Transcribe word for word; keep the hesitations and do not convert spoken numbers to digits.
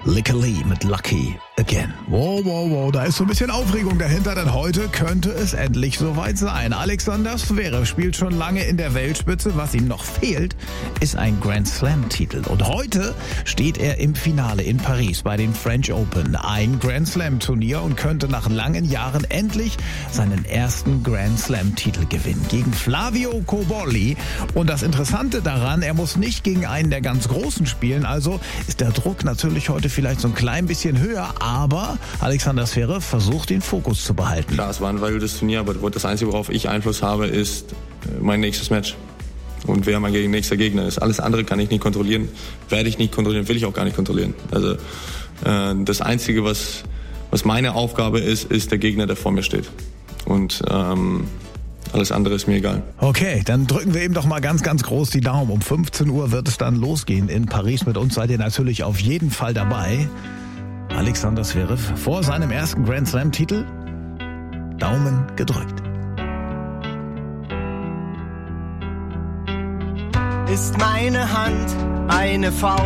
Licker Lee mit Lucky Again. Wow, wow, wow, da ist so ein bisschen Aufregung dahinter, denn heute könnte es endlich soweit sein. Alexander Zverev spielt schon lange in der Weltspitze. Was ihm noch fehlt, ist ein Grand Slam-Titel. Und heute steht er im Finale in Paris bei den French Open. Ein Grand Slam-Turnier und könnte nach langen Jahren endlich seinen ersten Grand Slam-Titel gewinnen. Gegen Flavio Cobolli. Und das Interessante daran, er muss nicht gegen einen der ganz Großen spielen. Also ist der Druck natürlich heute vielleicht so ein klein bisschen höher. Aber Alexander Zverev versucht, den Fokus zu behalten. Klar, es war ein valuables Turnier, aber das Einzige, worauf ich Einfluss habe, ist mein nächstes Match. Und wer mein nächster Gegner ist. Alles andere kann ich nicht kontrollieren, werde ich nicht kontrollieren, will ich auch gar nicht kontrollieren. Also äh, das Einzige, was, was meine Aufgabe ist, ist der Gegner, der vor mir steht. Und ähm, alles andere ist mir egal. Okay, dann drücken wir ihm doch mal ganz, ganz groß die Daumen. Um fünfzehn Uhr wird es dann losgehen in Paris. Mit uns seid ihr natürlich auf jeden Fall dabei. Alexander Zverev vor seinem ersten Grand Slam-Titel. Daumen gedrückt. Ist meine Hand eine Faust?